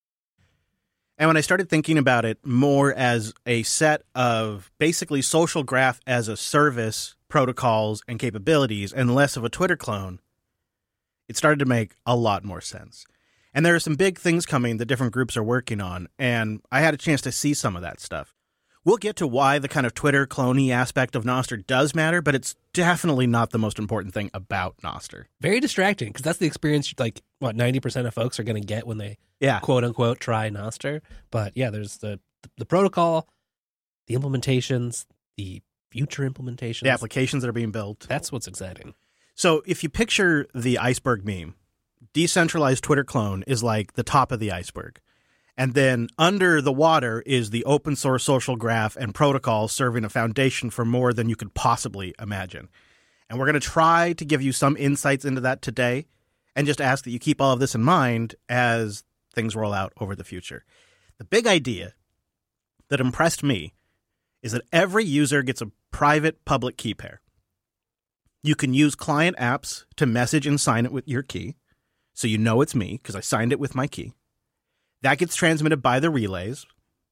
And when I started thinking about it more as a set of basically social graph as a service protocols and capabilities and less of a Twitter clone, it started to make a lot more sense. And there are some big things coming that different groups are working on, and I had a chance to see some of that stuff. We'll get to why the kind of Twitter cloney aspect of Nostr does matter, but it's definitely not the most important thing about Nostr. Very distracting, because that's the experience, 90% of folks are going to get when they, quote-unquote, try Nostr. But, yeah, there's the protocol, the implementations, the future implementations. The applications that are being built. That's what's exciting. So if you picture the iceberg meme, decentralized Twitter clone is like the top of the iceberg. And then under the water is the open source social graph and protocol serving a foundation for more than you could possibly imagine. And we're going to try to give you some insights into that today and just ask that you keep all of this in mind as things roll out over the future. The big idea that impressed me is that every user gets a private public key pair. You can use client apps to message and sign it with your key, so you know it's me because I signed it with my key. That gets transmitted by the relays.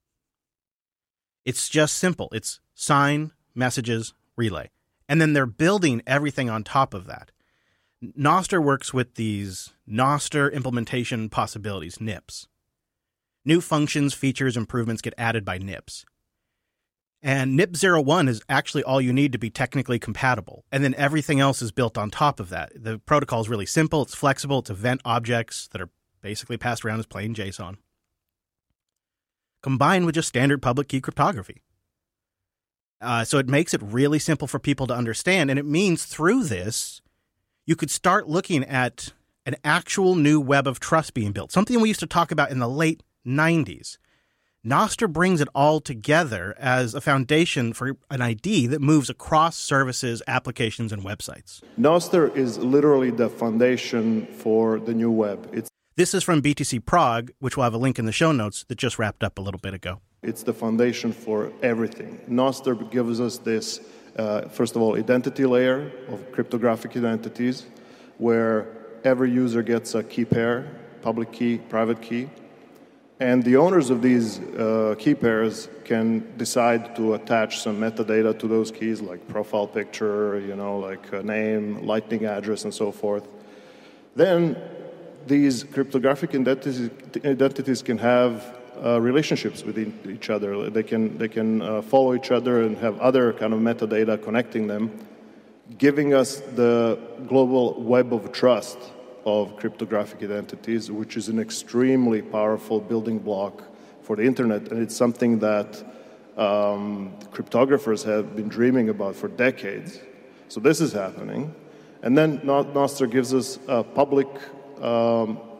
It's just simple. It's sign, messages, relay. And then they're building everything on top of that. Nostr works with these Nostr implementation possibilities, NIPs. New functions, features, improvements get added by NIPs. And NIP 01 is actually all you need to be technically compatible. And then everything else is built on top of that. The protocol is really simple. It's flexible. It's event objects that are basically passed around as plain JSON, combined with just standard public key cryptography. So it makes it really simple for people to understand, and it means through this, you could start looking at an actual new web of trust being built, something we used to talk about in the late 90s. Nostr brings it all together as a foundation for an ID that moves across services, applications, and websites. Nostr is literally the foundation for the new web. This is from BTC Prague, which we'll have a link in the show notes, that just wrapped up a little bit ago. It's the foundation for everything. Nostr gives us this, first of all, identity layer of cryptographic identities, where every user gets a key pair, public key, private key. And the owners of these key pairs can decide to attach some metadata to those keys, like profile picture, like a name, lightning address, and so forth. Then these cryptographic identities can have relationships with each other. They can follow each other and have other kind of metadata connecting them, giving us the global web of trust of cryptographic identities, which is an extremely powerful building block for the internet, and it's something that cryptographers have been dreaming about for decades. So this is happening. And then Nostr gives us a public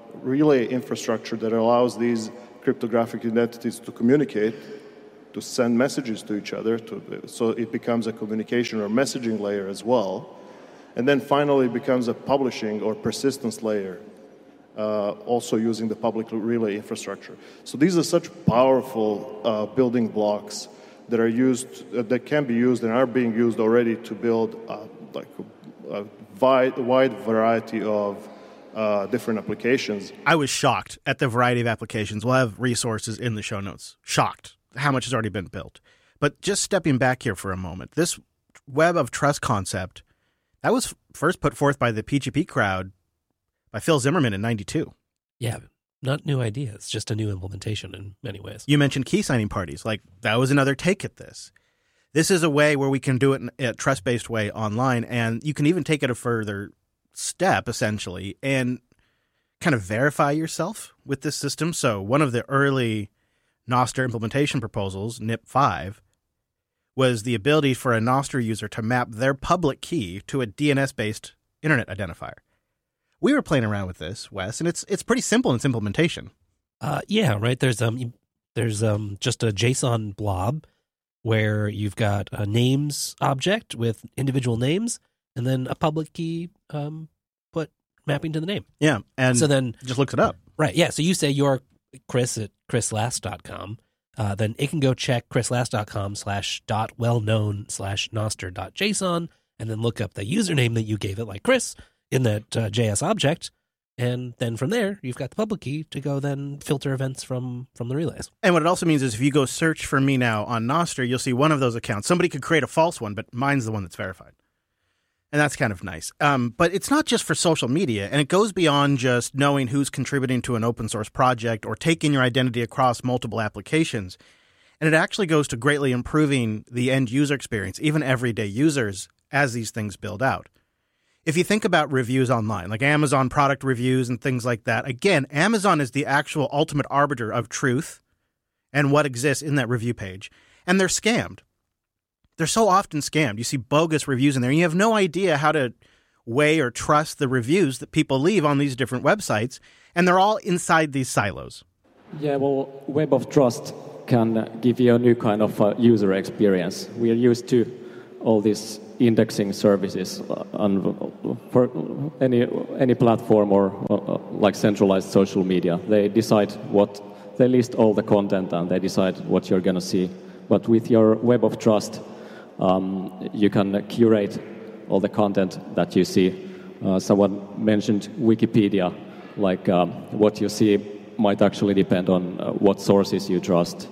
relay infrastructure that allows these cryptographic identities to communicate, to send messages to each other, so it becomes a communication or messaging layer as well. And then finally it becomes a publishing or persistence layer, also using the public relay infrastructure. So these are such powerful building blocks that are used, that can be used and are being used already to build like a wide variety of different applications. I was shocked at the variety of applications. We'll have resources in the show notes. Shocked how much has already been built. But just stepping back here for a moment, this web of trust concept, that was first put forth by the PGP crowd by Phil Zimmerman in 92. Yeah, not new ideas, just a new implementation in many ways. You mentioned key signing parties. Like, that was another take at this. This is a way where we can do it in a trust-based way online, and you can even take it a further step, essentially, and kind of verify yourself with this system. So one of the early Nostr implementation proposals, NIP5, was the ability for a Nostr user to map their public key to a DNS-based internet identifier. We were playing around with this, Wes, and it's pretty simple in its implementation. Yeah, right. There's just a JSON blob where you've got a names object with individual names, and then a public key put mapping to the name. Yeah, and so then just looks it up. Right. Yeah. So you say you're Chris at chrislast.com. Then it can go check chrislast.com/.wellknown/nostr.json and then look up the username that you gave it, like Chris, in that JS object. And then from there, you've got the public key to go then filter events from the relays. And what it also means is if you go search for me now on Nostr, you'll see one of those accounts. Somebody could create a false one, but mine's the one that's verified. And that's kind of nice. But it's not just for social media, and it goes beyond just knowing who's contributing to an open source project or taking your identity across multiple applications. And it actually goes to greatly improving the end user experience, even everyday users, as these things build out. If you think about reviews online, like Amazon product reviews and things like that, again, Amazon is the actual ultimate arbiter of truth and what exists in that review page. And they're scammed. They're so often scammed. You see bogus reviews in there, and you have no idea how to weigh or trust the reviews that people leave on these different websites, and they're all inside these silos. Yeah, well, Web of Trust can give you a new kind of user experience. We are used to all these indexing services for any platform or like centralized social media. They decide they list all the content and they decide what you're going to see. But with your Web of Trust, you can curate all the content that you see. Someone mentioned Wikipedia, like what you see might actually depend on what sources you trust.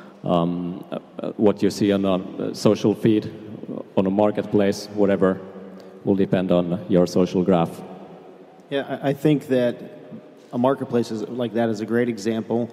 What you see on a social feed, on a marketplace, whatever, will depend on your social graph. Yeah, I think that a marketplace like that is a great example.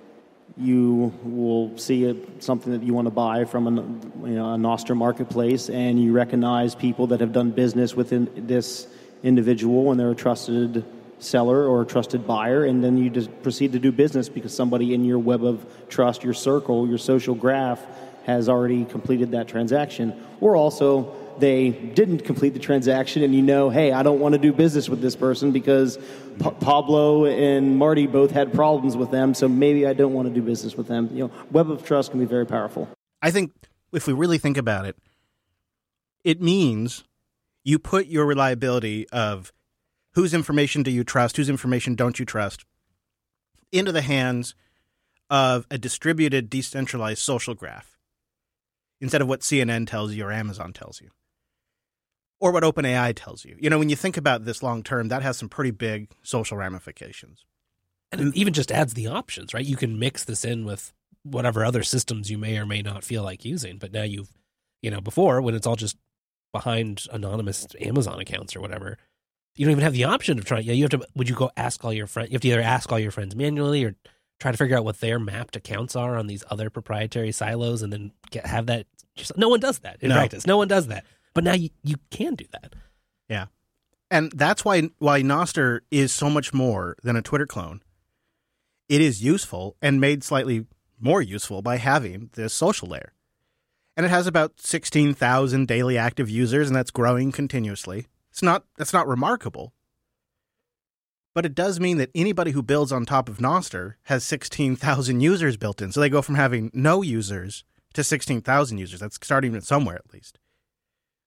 You will see something that you want to buy from a Nostr marketplace, and you recognize people that have done business within this individual, and they're a trusted seller or a trusted buyer, and then you just proceed to do business because somebody in your web of trust, your circle, your social graph, has already completed that transaction. Or also, they didn't complete the transaction, and hey, I don't want to do business with this person because Pablo and Marty both had problems with them, so maybe I don't want to do business with them. Web of trust can be very powerful. I think if we really think about it, it means you put your reliability of whose information do you trust, whose information don't you trust, into the hands of a distributed, decentralized social graph instead of what CNN tells you or Amazon tells you. Or what OpenAI tells you. When you think about this long term, that has some pretty big social ramifications. And it even just adds the options, right? You can mix this in with whatever other systems you may or may not feel like using. But now before, when it's all just behind anonymous Amazon accounts or whatever, you don't even have the option of trying. Would you go ask all your friends? You have to either ask all your friends manually or try to figure out what their mapped accounts are on these other proprietary silos and then have that. No one does that in practice. No one does that. But now you can do that. Yeah. And that's why Nostr is so much more than a Twitter clone. It is useful and made slightly more useful by having this social layer. And it has about 16,000 daily active users, and that's growing continuously. That's not remarkable. But it does mean that anybody who builds on top of Nostr has 16,000 users built in. So they go from having no users to 16,000 users. That's starting at somewhere, at least.